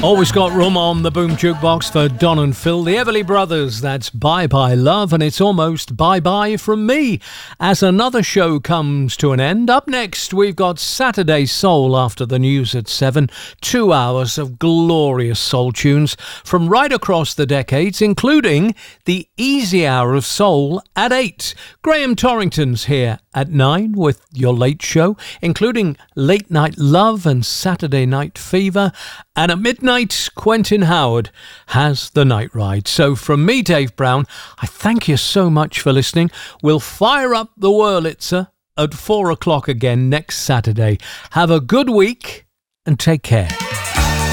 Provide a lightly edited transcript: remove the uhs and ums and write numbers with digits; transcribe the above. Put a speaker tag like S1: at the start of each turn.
S1: Always got room on the boom jukebox for Don and Phil, the Everly Brothers. That's Bye Bye Love, and it's almost bye bye from me as another show comes to an end. Up next, we've got Saturday Soul after the news at 7. 2 hours of glorious soul tunes from right across the decades, including the Easy Hour of Soul at 8. Graham Torrington's here at 9 with your late show, including Late Night Love and Saturday Night Fever. And at midnight, Quentin Howard has the night ride. So from me, Dave Brown, I thank you so much for listening. We'll fire up the Wurlitzer at 4 o'clock again next Saturday. Have a good week and take care.